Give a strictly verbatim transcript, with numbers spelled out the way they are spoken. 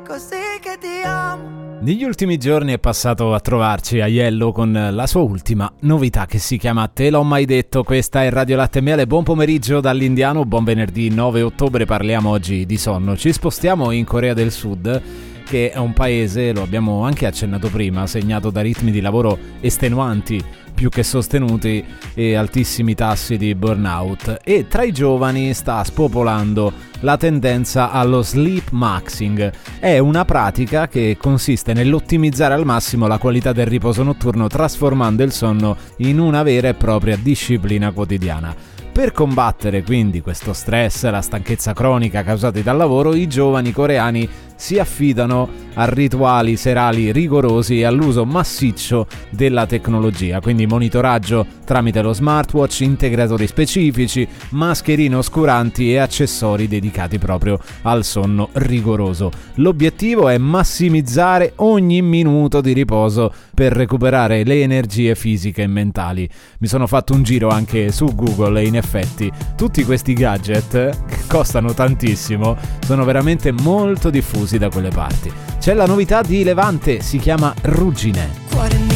così che ti amo. Negli ultimi giorni è passato a trovarci Aiello con la sua ultima novità che si chiama Te l'ho mai detto. Questa è Radio Latte e Miele, buon pomeriggio dall'Indiano, buon venerdì nove ottobre, parliamo oggi di sonno. Ci spostiamo in Corea del Sud, che è un paese, lo abbiamo anche accennato prima, segnato da ritmi di lavoro estenuanti più che sostenuti e altissimi tassi di burnout, e tra i giovani sta spopolando la tendenza allo sleep maxing. È una pratica che consiste nell'ottimizzare al massimo la qualità del riposo notturno, trasformando il sonno in una vera e propria disciplina quotidiana. Per combattere quindi questo stress, la stanchezza cronica causati dal lavoro, i giovani coreani si affidano a rituali serali rigorosi e all'uso massiccio della tecnologia, quindi monitoraggio tramite lo smartwatch, integratori specifici, mascherine oscuranti e accessori dedicati proprio al sonno rigoroso. L'obiettivo è massimizzare ogni minuto di riposo per recuperare le energie fisiche e mentali. Mi sono fatto un giro anche su Google e in effetti tutti questi gadget, che costano tantissimo, sono veramente molto diffusi da quelle parti. C'è la novità di Levante, si chiama Ruggine. Cuore mio